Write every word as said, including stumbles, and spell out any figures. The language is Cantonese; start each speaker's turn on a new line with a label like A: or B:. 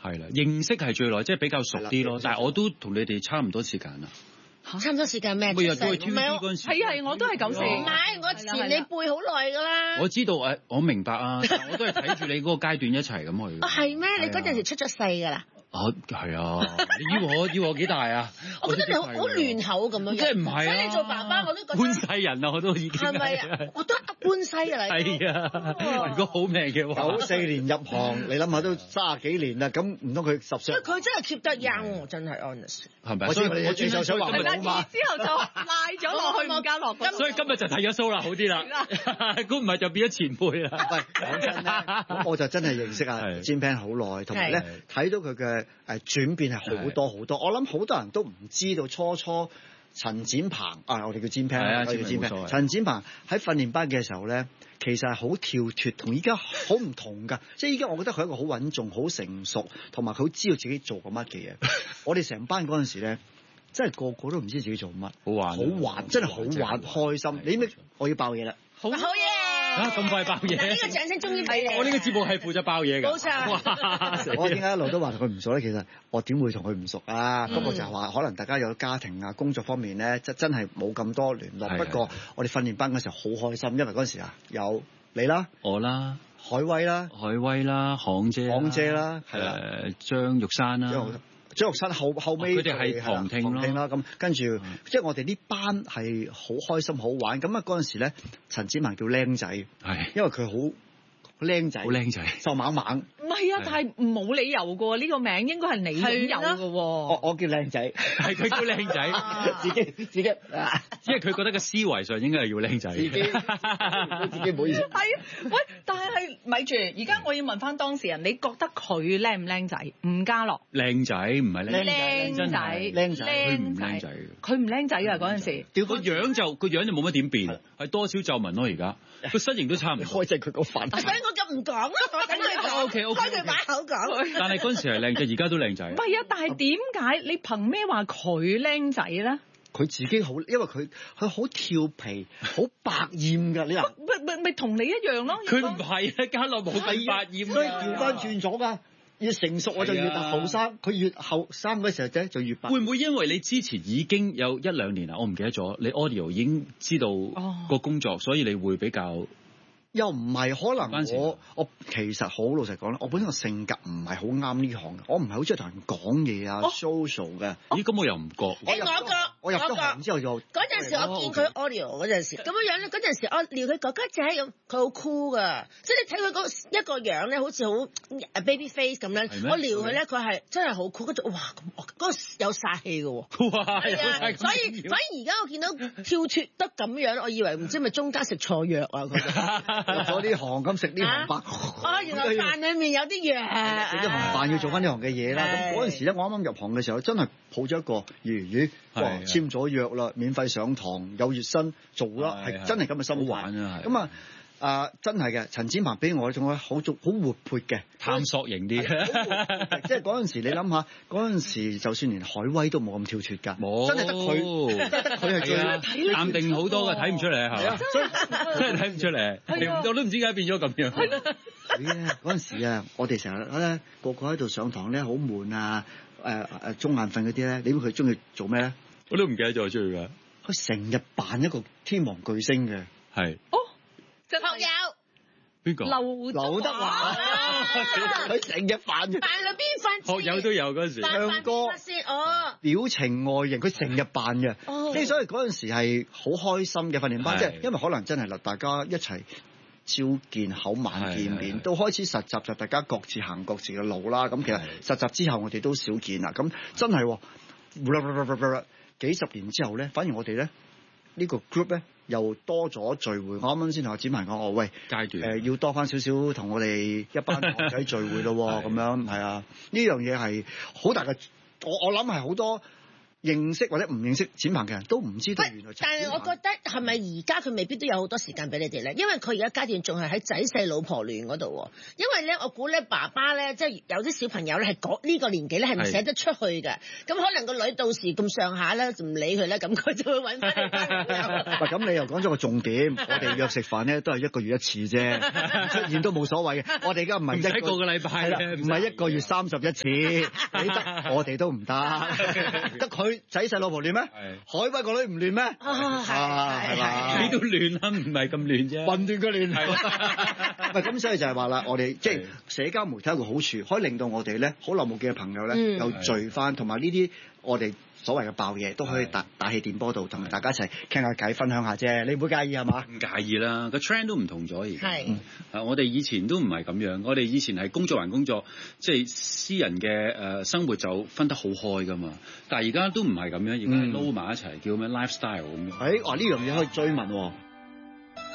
A: 係啦，認識係最耐，即係比較熟啲咯。但係我都同你哋差唔多時間啦。
B: 差唔多時間咩？
A: 每日都去 T V B 嗰陣時，
C: 係係，我都係九四。
B: 唔係，我前你背好耐㗎啦。
A: 我知道誒，我明白啊，我都係睇住你嗰個階段一齊咁去。
B: 啊係咩？你嗰陣時出咗世㗎啦？
A: 啊係啊！你以為我以為我幾大啊？
B: 我覺得你好好亂口咁樣。
A: 即係唔係啊？
B: 所以你做爸爸我都覺得
A: 半世人啊，我都已經
B: 係咪啊？我都半世㗎啦。
A: 係啊，如果好命嘅話，
D: 九四年入行，你諗下都卅幾年啦，咁唔通佢十歲？
B: 佢真係 keep 得 young 喎，真係 honest。
A: 係咪？
D: 所以我最想想話
C: 係啦，之後就賴咗落去伍家樂嗰度。
A: 所以今日就睇咗 show 啦，好啲啦。咁唔係就變咗前輩啦。
D: 喂，講真咧，咁我就真係認識阿 Jim Pan 好耐，同埋咧睇到佢嘅誒轉變係好多好多。我諗好多人都唔知道初初陳展鵬啊，我哋叫 Jim Pan，我哋叫 Jim Pan。陳展鵬喺訓練班嘅時候咧，其實係好跳脫，同依家好唔同㗎。即係依家我覺得佢係一個好穩重、好成熟，同埋佢好知道自己做過乜嘅嘢。我哋成班嗰陣時咧，真係個個都唔知自己做乜，
A: 好玩，
D: 好玩，真係好玩，開心。你咩？我要爆嘢啦！
B: 好嘢！
A: 啊咁快爆嘢！
B: 呢個掌聲終於俾你。
A: 我呢個節目係負責爆嘢㗎。
B: 冇錯。
D: 我點解一路都話同佢唔熟咧？其實我點會同佢唔熟啊？不過就係話可能大家有家庭啊、工作方面咧，真真係冇咁多聯絡。不過我哋訓練班嗰時候好開心，因為嗰陣時啊有你啦，
A: 我啦，
D: 海威啦，
A: 海威啦，行姐，
D: 行姐啦，係啦，
A: 誒張玉山啦。
D: 張玉山後後尾
A: 佢哋係旁聽咯，
D: 啦咁跟住，嗯、即係我哋呢班係好開心好玩。咁啊嗰陣時咧，陳展鵬叫僆仔，係因為佢好僆仔，好僆仔，瘦猛猛。
C: 唔係啊，但係冇理由嘅喎，呢個名應該係你擁有嘅喎。
D: 我我叫靚仔，
A: 係佢叫靚仔，
D: 自己自己，
A: 因為佢覺得個思維上應該係要靚仔，自己
D: 自己唔好意思。
C: 係啊，喂，但係咪住？而家我要問翻當事人，你覺得佢靚唔靚仔？伍家樂
A: 靚仔唔係靚仔，
C: 靚仔，
D: 靚仔，
A: 佢唔靚仔，
C: 佢唔靚仔㗎嗰陣時。
A: 個樣就個樣就冇乜點變，係多少皺紋咯而家，個身形都差唔多。
D: 開正佢個飯，
B: 所以我就唔講啦，我等佢講。
A: O K O K，
B: 開佢把口講。
A: 但係嗰陣時係靚仔，而家都靚仔。
C: 唔係啊，但係點解你憑咩話佢靚仔咧？
D: 佢自己好，因為佢佢好調皮，好百厭㗎。你話
C: 咪咪咪同你一樣咯。
A: 佢唔係啊，家樂冇咁百厭，
D: 所以調翻轉咗㗎。越成熟我就越後生，佢越後生嗰時候咧就越白。
A: 會唔會因為你之前已經有一兩年啦，我唔記得咗，你 audio 已經知道個工作，哦、所以你會比較。
D: 又唔係可能我我其實好老實講啦，我本身個性格唔係好啱呢行嘅，我唔係好中意同人講嘢啊 social 嘅。
A: 咦？咁我又唔覺。
B: 誒我覺，
D: 我入咗行之後就
B: 嗰陣時我見佢 audio 嗰陣時咁樣樣咧，嗰陣時我撩佢哥哥仔咁，佢好 cool 噶，即係你睇佢嗰一個樣咧，好似好 baby face 咁樣。我撩佢咧，佢係真係好 cool，跟住哇咁嗰個有殺氣嘅喎。哇！係啊，所以反而而家我見到跳脫得咁樣，我以為唔知咪中間食錯藥啊佢。
D: 入咗呢行咁食呢行飯，
B: 哦，原來飯裡面有啲藥，
D: 食呢行飯要做翻呢行嘅嘢啦。咁嗰陣時咧，我啱啱入行嘅時候，真係抱咗一個咦咦，哇簽咗約啦，免費上堂，有月薪做啦，係真係咁嘅心態。好玩啊，咁啊。啊，真係嘅，陳展鵬俾我一種好做好活潑嘅
A: 探索型啲，
D: 即係嗰陣時你諗下，嗰陣時就算連海威都冇咁跳脫㗎，
A: 冇
D: 真係得佢，真係得佢係最
A: 淡定好多嘅，睇唔出嚟係嘛？真係睇唔出嚟，我都唔知點解變咗咁樣。
D: 佢咧嗰陣時啊，我哋成日咧個個喺度上堂咧好悶啊，誒誒中眼瞓嗰啲咧，你估佢中意做咩咧？
A: 我都唔記得咗佢中意㗎。
D: 佢成日扮一個天王巨星嘅，
A: 係。
B: 學友
A: 邊個？
C: 劉
D: 劉德華，佢成日扮嘅。
B: 扮咗邊份？
A: 學友都有嗰時
D: 唱歌
B: 先哦，
D: 表情外形，佢成日扮嘅。即係所以嗰陣時係好開心嘅訓練班，即係因為可能真係啦，大家一齊朝見口晚見面，到開始實習就大家各自行各自嘅路啦。咁其實實習之後我哋都少見啦。咁真係幾十年之後咧，反而我哋咧。呢個 group 咧又多咗聚會，我啱啱先同阿展鵬講，我喂階段誒、呃、要多翻少少同我哋一班學仔聚會咯，咁樣係啊，呢樣嘢係好大嘅，我我諗係好多認識或者唔認識展鵬嘅人都唔知道原來。
B: 但係我覺得係咪而家佢未必都有好多時間俾你哋咧？因為佢而家階段仲係喺仔細老婆戀嗰度喎。因為咧，我估咧爸爸咧，即係有啲小朋友咧係嗰呢個年紀咧係唔捨得出去嘅。咁可能個女到時咁上下咧就唔理佢咧，咁佢就會揾翻你翻嚟。
D: 喂，咁你又講咗個重點，我哋約食飯咧都係一個月一次啫，出現都冇所謂嘅。我哋而家唔係一個
A: 個禮拜，
D: 唔係一個月三十一次，你得我哋都唔得，得佢仔細老婆亂咩？海威個女唔亂咩？
B: 啊，係係係，
A: 你都亂啦，唔係咁亂啫，
D: 混亂嘅亂。喂，咁所以就係話啦，我哋即係社交媒體有個好處，可以令到我哋咧好耐冇見嘅朋友咧又聚翻，同埋呢啲我哋所謂嘅爆嘢都可以打打氣電波度，同埋大家一齊傾下偈，分享下啫。你唔會介意係嘛？
A: 唔介意啦，個 trend 都唔同咗而家。
B: 係
A: 啊，我哋以前都唔係咁樣，我哋以前係工作還工作，即係私人嘅誒生活就分得好開噶嘛。但係而家都唔係咁樣，而家係撈埋一齊，叫咩 lifestyle 咁樣。
D: 誒，哇！呢樣嘢可以追問喎。